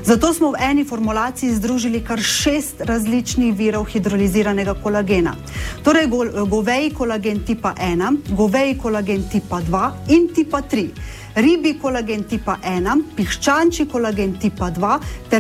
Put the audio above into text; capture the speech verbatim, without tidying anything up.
Zato smo v eni formulaciji združili kar šest različnih virov hidroliziranega kolagena. Torej go, goveji kolagen tipa ena, goveji kolagen tipa dva in tipa tri, ribji kolagen tipa ena, piščančji kolagen tipa dva ter